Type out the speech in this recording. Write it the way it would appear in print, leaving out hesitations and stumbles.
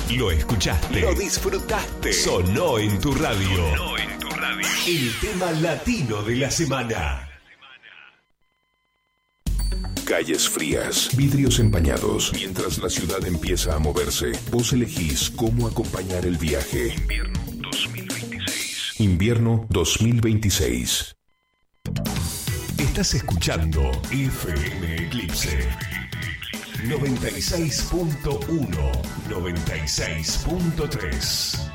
Lo escuchaste. Lo disfrutaste. Sonó en tu radio. El tema latino de la semana. Calles frías, vidrios empañados. Mientras la ciudad empieza a moverse, vos elegís cómo acompañar el viaje. Invierno 2026. Invierno 2026. Estás escuchando FM Eclipse 96.1, 96.3.